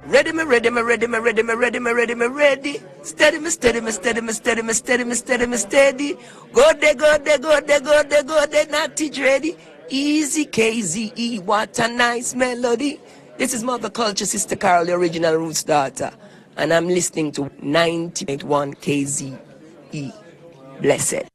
Ready, me ready, me ready, me ready, me ready, me ready, me ready. Steady, me steady, me steady, me steady, me steady, me steady, me steady. Go there, go there, go there, go there, go there, not it ready. Easy KZE, what a nice melody. This is Mother Culture, Sister Carol, the original Roots daughter. And I'm listening to 90.1 KZE. Blessed.